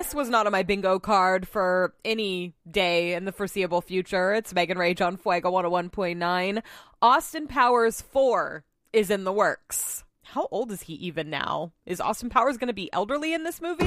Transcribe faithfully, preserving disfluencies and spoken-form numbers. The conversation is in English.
this was not on my bingo card for any day in the foreseeable future. It's Megan Rage on Fuego one oh one point nine. Austin Powers four is in the works. How old is he even now? Is Austin Powers going to be elderly in this movie?